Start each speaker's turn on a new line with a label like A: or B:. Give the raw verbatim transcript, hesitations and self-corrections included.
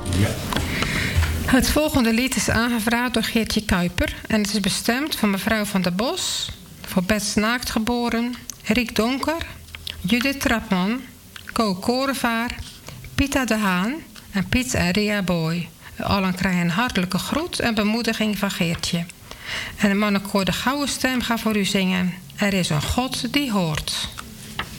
A: Ja.
B: Het volgende lied is aangevraagd door Geertje Kuiper. En het is bestemd voor mevrouw Van der Bos, voor Bets Naaktgeboren, Riek Donker, Judith Trapman, Co Korevaar, Pieter de Haan en Piet en Ria Boy. Allen krijgen een hartelijke groet en bemoediging van Geertje. En de mannenkoor De Gouden Stem gaat voor u zingen. Er is een God die hoort.